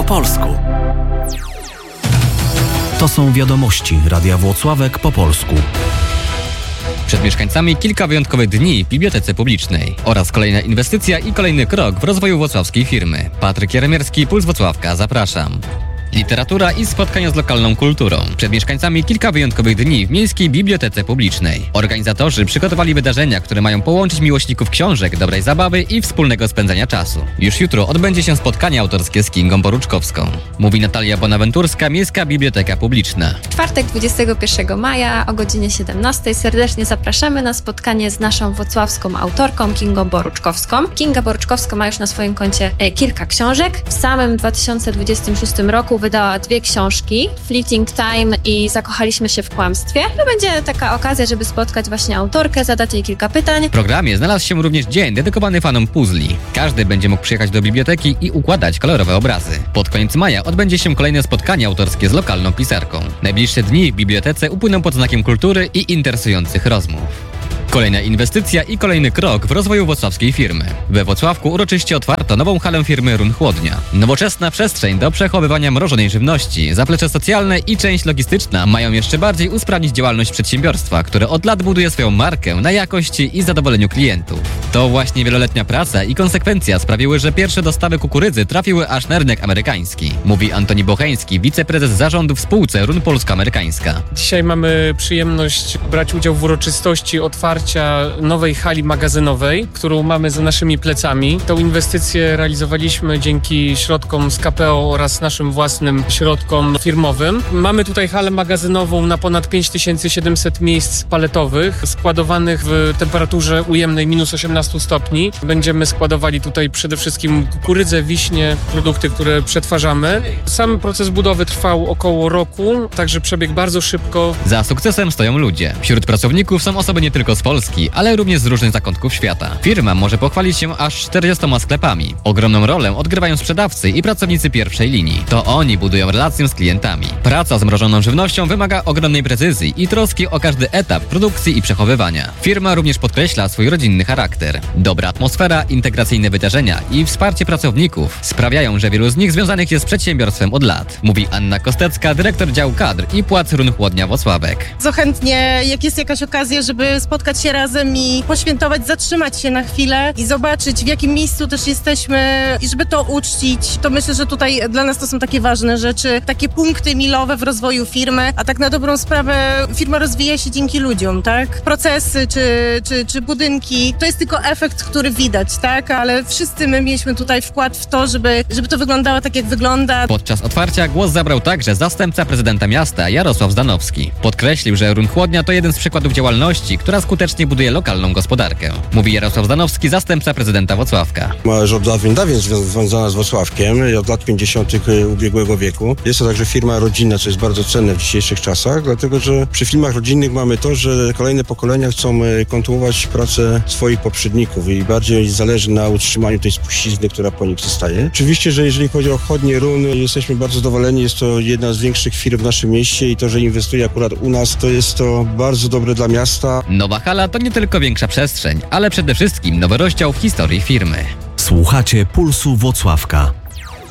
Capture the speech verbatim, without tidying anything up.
polsku. To są wiadomości Radia Włocławek po polsku. Przed mieszkańcami kilka wyjątkowych dni w Bibliotece Publicznej oraz kolejna inwestycja i kolejny krok w rozwoju włocławskiej firmy. Patryk Jeremierski, Puls Włocławka, zapraszam. Literatura i spotkania z lokalną kulturą. Przed mieszkańcami kilka wyjątkowych dni w Miejskiej Bibliotece Publicznej. Organizatorzy przygotowali wydarzenia, które mają połączyć miłośników książek, dobrej zabawy i wspólnego spędzania czasu. Już jutro odbędzie się spotkanie autorskie z Kingą Boruczkowską. Mówi Natalia Bonaventurska, Miejska Biblioteka Publiczna. W czwartek dwudziestego pierwszego maja o godzinie siedemnastej serdecznie zapraszamy na spotkanie z naszą włocławską autorką Kingą Boruczkowską. Kinga Boruczkowska ma już na swoim koncie e, kilka książek. W samym dwa tysiące dwudziestym szóstym roku wydała dwie książki, Fleeting Time i Zakochaliśmy się w kłamstwie. To będzie taka okazja, żeby spotkać właśnie autorkę, zadać jej kilka pytań. W programie znalazł się również dzień dedykowany fanom puzli. Każdy będzie mógł przyjechać do biblioteki i układać kolorowe obrazy. Pod koniec maja odbędzie się kolejne spotkanie autorskie z lokalną pisarką. Najbliższe dni w bibliotece upłyną pod znakiem kultury i interesujących rozmów. Kolejna inwestycja i kolejny krok w rozwoju włocławskiej firmy. We Włocławku uroczyście otwarto nową halę firmy Run Chłodnia. Nowoczesna przestrzeń do przechowywania mrożonej żywności, zaplecze socjalne i część logistyczna mają jeszcze bardziej usprawnić działalność przedsiębiorstwa, które od lat buduje swoją markę na jakości i zadowoleniu klientów. To właśnie wieloletnia praca i konsekwencja sprawiły, że pierwsze dostawy kukurydzy trafiły aż na rynek amerykański. Mówi Antoni Bocheński, wiceprezes zarządu w spółce Run Polsko-Amerykańska. Dzisiaj mamy przyjemność brać udział w uroczystości otwarcia nowej hali magazynowej, którą mamy za naszymi plecami. Tą inwestycję realizowaliśmy dzięki środkom z K P O oraz naszym własnym środkom firmowym. Mamy tutaj halę magazynową na ponad pięć tysięcy siedemset miejsc paletowych, składowanych w temperaturze ujemnej minus osiemnaście stopni. Będziemy składowali tutaj przede wszystkim kukurydzę, wiśnie, produkty, które przetwarzamy. Sam proces budowy trwał około roku, także przebiegł bardzo szybko. Za sukcesem stoją ludzie. Wśród pracowników są osoby nie tylko z Polski, ale również z różnych zakątków świata. Firma może pochwalić się aż czterdziestoma sklepami. Ogromną rolę odgrywają sprzedawcy i pracownicy pierwszej linii. To oni budują relację z klientami. Praca z mrożoną żywnością wymaga ogromnej precyzji i troski o każdy etap produkcji i przechowywania. Firma również podkreśla swój rodzinny charakter. Dobra atmosfera, integracyjne wydarzenia i wsparcie pracowników sprawiają, że wielu z nich związanych jest z przedsiębiorstwem od lat. Mówi Anna Kostecka, dyrektor działu kadr i płac Run Chłodnia Włocławek. Co chętnie, jak jest jakaś okazja, żeby spotkać się razem i poświętować, zatrzymać się na chwilę i zobaczyć, w jakim miejscu też jesteśmy i żeby to uczcić, to myślę, że tutaj dla nas to są takie ważne rzeczy, takie punkty milowe w rozwoju firmy, a tak na dobrą sprawę firma rozwija się dzięki ludziom, tak? Procesy czy, czy, czy budynki, to jest tylko efekt, który widać, tak? Ale wszyscy my mieliśmy tutaj wkład w to, żeby, żeby to wyglądało tak, jak wygląda. Podczas otwarcia głos zabrał także zastępca prezydenta miasta Jarosław Zdanowski. Podkreślił, że Run Chłodnia to jeden z przykładów działalności, która skutecznie buduje lokalną gospodarkę. Mówi Jarosław Zdanowski, zastępca prezydenta Włocławka. Już od dawien dawien związana z Włocławkiem, od lat pięćdziesiątych ubiegłego wieku. Jest to także firma rodzinna, co jest bardzo cenne w dzisiejszych czasach, dlatego że przy firmach rodzinnych mamy to, że kolejne pokolenia chcą kontynuować pracę swoich poprzedników i bardziej zależy na utrzymaniu tej spuścizny, która po nich zostaje. Oczywiście, że jeżeli chodzi o Chłodnię Run, jesteśmy bardzo zadowoleni, jest to jedna z większych firm w naszym mieście i to, że inwestuje akurat u nas, to jest to bardzo dobre dla miasta. Nowa hala to nie tylko większa przestrzeń, ale przede wszystkim nowy rozdział w historii firmy. Słuchacie Pulsu Włocławka.